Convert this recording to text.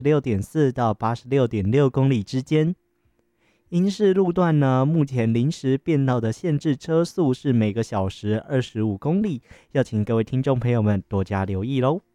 6.4到86.6公里之间。因市路段呢，目前临时变道的限制车速是每个小时25公里，要请各位听众朋友们多加留意喽。